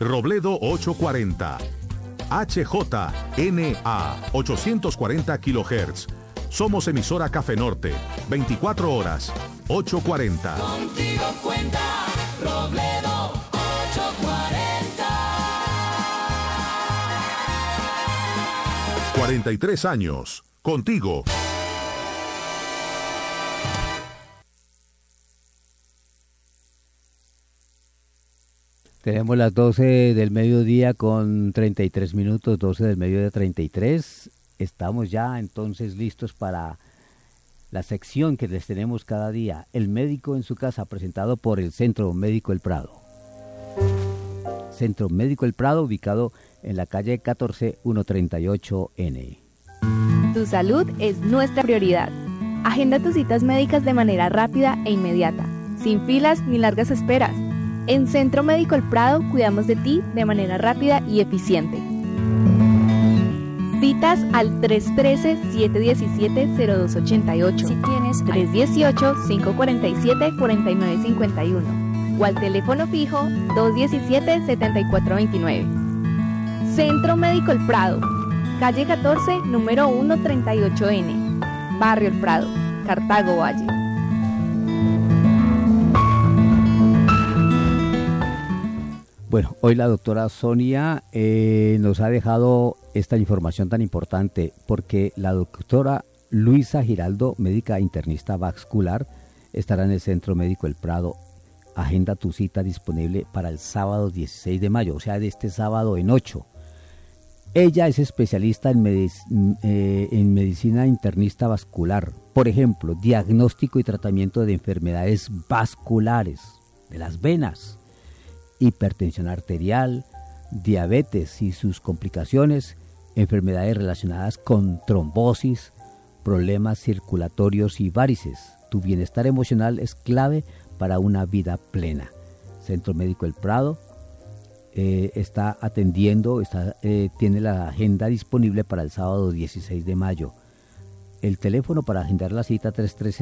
Robledo 840. HJNA 840 kHz. Somos emisora Café Norte, 24 horas, 840. Contigo cuenta Robledo 840. 43 años, contigo. Tenemos las 12 del mediodía con 33 minutos, 12 del mediodía 33. Estamos ya entonces listos para la sección que les tenemos cada día, El Médico en su Casa, presentado por el Centro Médico El Prado. Centro Médico El Prado, ubicado en la calle 14138N. Tu salud es nuestra prioridad. Agenda tus citas médicas de manera rápida e inmediata, sin filas ni largas esperas. En Centro Médico El Prado cuidamos de ti de manera rápida y eficiente. Citas al 313-717-0288, Si tienes 318-547-4951 o al teléfono fijo 217-7429. Centro Médico El Prado, calle 14, número 138N, Barrio El Prado, Cartago Valle. Bueno, hoy la doctora Sonia nos ha dejado esta información tan importante porque la doctora Luisa Giraldo, médica internista vascular, estará en el Centro Médico El Prado. Agenda tu cita disponible para el sábado 16 de mayo, o sea, de este sábado en 8. Ella es especialista en medicina internista vascular. Por ejemplo, diagnóstico y tratamiento de enfermedades vasculares, de las venas, hipertensión arterial, diabetes y sus complicaciones, enfermedades relacionadas con trombosis, problemas circulatorios y varices. Tu bienestar emocional es clave para una vida plena. Centro Médico El Prado está atendiendo, tiene la agenda disponible para el sábado 16 de mayo. El teléfono para agendar la cita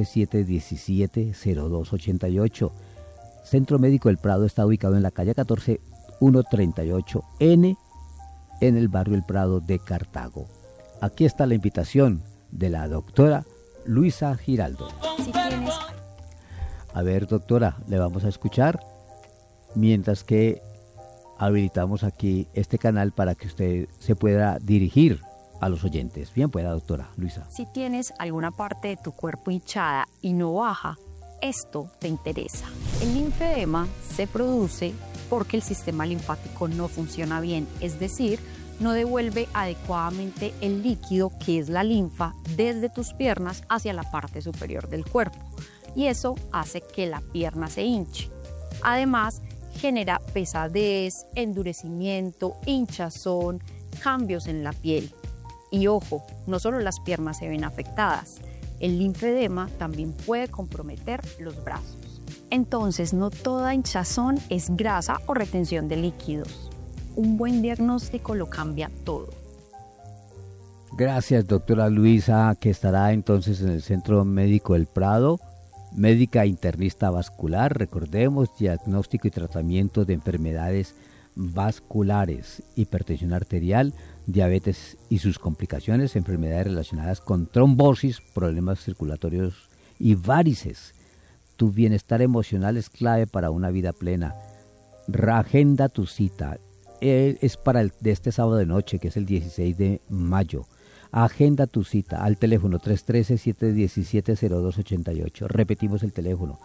313-717-0288. Centro Médico El Prado está ubicado en la calle 14, 138N, en el barrio El Prado de Cartago. Aquí está la invitación de la doctora Luisa Giraldo. Si tienes... A ver, doctora, le vamos a escuchar mientras que habilitamos aquí este canal para que usted se pueda dirigir a los oyentes. Bien, pueda, doctora Luisa. Si tienes alguna parte de tu cuerpo hinchada y no baja, esto te interesa. El linfedema se produce porque el sistema linfático no funciona bien, es decir, no devuelve adecuadamente el líquido que es la linfa desde tus piernas hacia la parte superior del cuerpo, y eso hace que la pierna se hinche. Además, genera pesadez, endurecimiento, hinchazón, cambios en la piel. Y ojo, no solo las piernas se ven afectadas, el linfedema también puede comprometer los brazos. Entonces, no toda hinchazón es grasa o retención de líquidos. Un buen diagnóstico lo cambia todo. Gracias, doctora Luisa, que estará entonces en el Centro Médico El Prado, médica internista vascular. Recordemos, diagnóstico y tratamiento de enfermedades vasculares, hipertensión arterial, diabetes y sus complicaciones, enfermedades relacionadas con trombosis, problemas circulatorios y varices. Tu bienestar emocional es clave para una vida plena. Agenda tu cita. Es para de este sábado de noche, que es el 16 de mayo. Agenda tu cita al teléfono 313-717-0288. Repetimos el teléfono,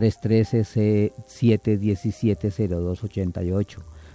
313-717-0288.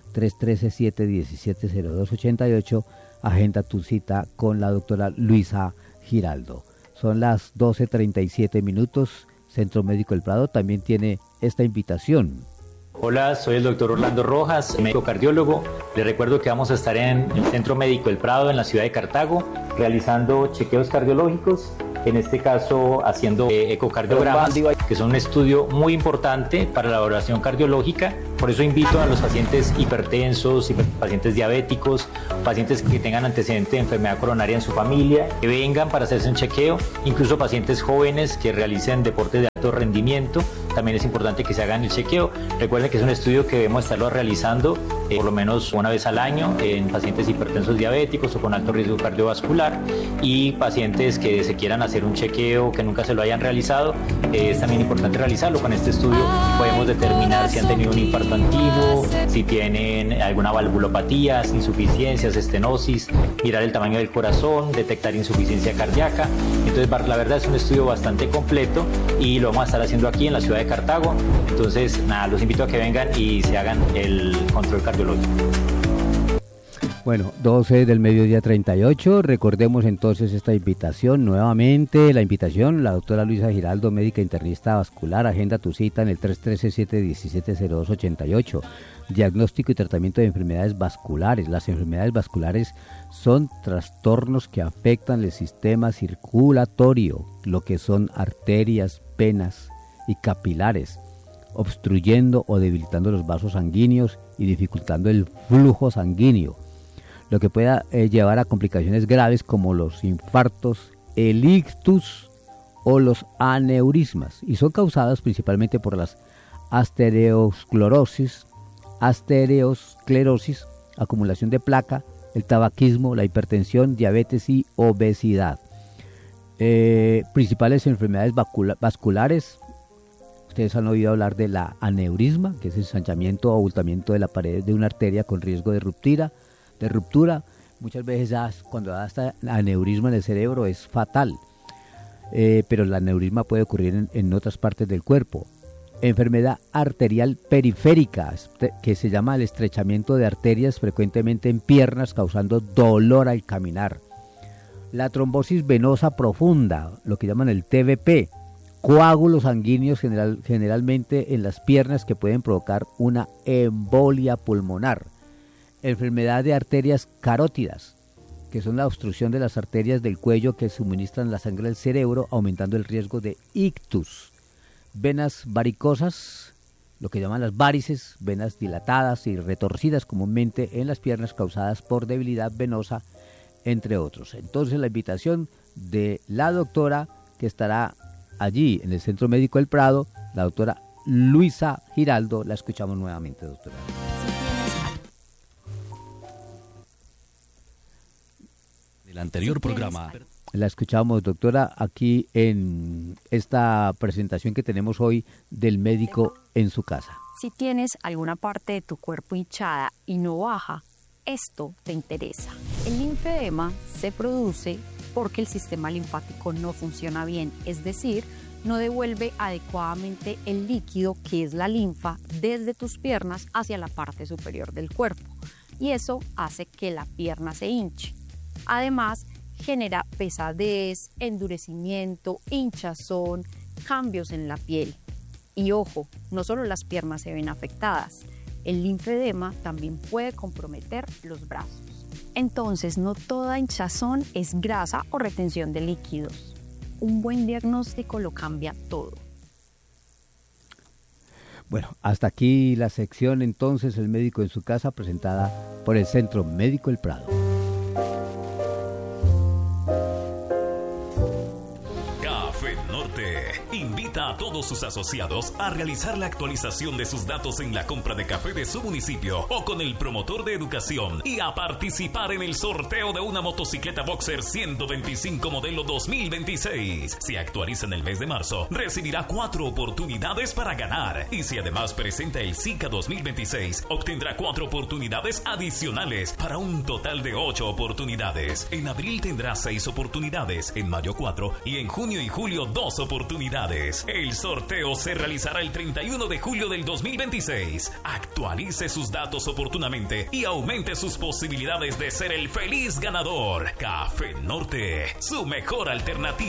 313-717-0288. Agenda tu cita con la doctora Luisa Giraldo. Son las 12:37 minutos. Centro Médico El Prado también tiene esta invitación. Hola, soy el doctor Orlando Rojas, médico cardiólogo. Les recuerdo que vamos a estar en el Centro Médico El Prado, en la ciudad de Cartago, realizando chequeos cardiológicos, en este caso haciendo ecocardiogramas, que son un estudio muy importante para la valoración cardiológica. Por eso invito a los pacientes hipertensos, pacientes diabéticos, pacientes que tengan antecedentes de enfermedad coronaria en su familia, que vengan para hacerse un chequeo, incluso pacientes jóvenes que realicen deportes de alto rendimiento. También es importante que se hagan el chequeo. Recuerden que es un estudio que debemos estarlo realizando por lo menos una vez al año en pacientes hipertensos diabéticos o con alto riesgo cardiovascular, y pacientes que se quieran hacer un chequeo que nunca se lo hayan realizado, es también importante realizarlo. Con este estudio podemos determinar si han tenido un infarto antiguo, si tienen alguna valvulopatía, insuficiencias, estenosis, mirar el tamaño del corazón, detectar insuficiencia cardíaca. Entonces, la verdad es un estudio bastante completo y lo vamos a estar haciendo aquí en la ciudad de Cartago. Entonces, nada, los invito a que vengan y se hagan el control cardiológico. Bueno, 12 del mediodía 38, recordemos entonces esta invitación, nuevamente la invitación, la doctora Luisa Giraldo, médica internista vascular, agenda tu cita en el 313-717-0288, diagnóstico y tratamiento de enfermedades vasculares. Las enfermedades vasculares son trastornos que afectan el sistema circulatorio, lo que son arterias, venas y capilares, obstruyendo o debilitando los vasos sanguíneos y dificultando el flujo sanguíneo, lo que pueda llevar a complicaciones graves como los infartos, el ictus o los aneurismas, y son causadas principalmente por las arteriosclerosis, acumulación de placa, el tabaquismo, la hipertensión, diabetes y obesidad. Principales enfermedades vasculares, ustedes han oído hablar de la aneurisma, que es el ensanchamiento o abultamiento de la pared de una arteria con riesgo de ruptura. Muchas veces cuando da hasta aneurisma en el cerebro es fatal, pero el aneurisma puede ocurrir en otras partes del cuerpo. Enfermedad arterial periférica, que se llama el estrechamiento de arterias frecuentemente en piernas, causando dolor al caminar. La trombosis venosa profunda, lo que llaman el TVP, coágulos sanguíneos generalmente en las piernas que pueden provocar una embolia pulmonar. Enfermedad de arterias carótidas, que son la obstrucción de las arterias del cuello que suministran la sangre al cerebro, aumentando el riesgo de ictus. Venas varicosas, lo que llaman las varices, venas dilatadas y retorcidas comúnmente en las piernas causadas por debilidad venosa, entre otros. Entonces la invitación de la doctora que estará allí en el Centro Médico del Prado, la doctora Luisa Giraldo. La escuchamos nuevamente, doctora. El anterior programa. La escuchamos, doctora, aquí en esta presentación que tenemos hoy del médico en su casa. Si tienes alguna parte de tu cuerpo hinchada y no baja, esto te interesa. El linfedema se produce porque el sistema linfático no funciona bien, es decir, no devuelve adecuadamente el líquido que es la linfa desde tus piernas hacia la parte superior del cuerpo, y eso hace que la pierna se hinche. Además, genera pesadez, endurecimiento, hinchazón, cambios en la piel. Y ojo, no solo las piernas se ven afectadas, el linfedema también puede comprometer los brazos. Entonces, no toda hinchazón es grasa o retención de líquidos. Un buen diagnóstico lo cambia todo. Bueno, hasta aquí la sección entonces El médico en su casa, presentada por el Centro Médico El Prado. Invita a todos sus asociados a realizar la actualización de sus datos en la compra de café de su municipio o con el promotor de educación y a participar en el sorteo de una motocicleta Boxer 125 modelo 2026. Si actualiza en el mes de marzo, recibirá 4 oportunidades para ganar, y si además presenta el SICA 2026, obtendrá 4 oportunidades adicionales para un total de 8 oportunidades. En abril tendrá 6 oportunidades, en mayo 4 y en junio y julio 2 oportunidades. El sorteo se realizará el 31 de julio del 2026. Actualice sus datos oportunamente y aumente sus posibilidades de ser el feliz ganador. Café Norte, su mejor alternativa.